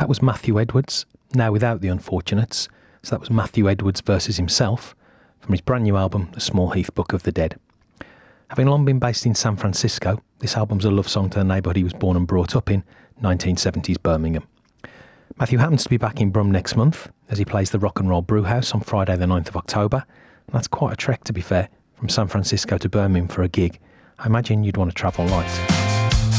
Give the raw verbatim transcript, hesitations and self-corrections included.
That was Matthew Edwards, now without the Unfortunates. So that was Matthew Edwards versus himself from his brand new album, The Small Heath Book of the Dead. Having long been based in San Francisco, this album's a love song to the neighbourhood he was born and brought up in, nineteen seventies Birmingham. Matthew happens to be back in Brum next month as he plays the Rock and Roll Brewhouse on Friday the ninth of October. And that's quite a trek, to be fair, from San Francisco to Birmingham for a gig. I imagine you'd want to travel light.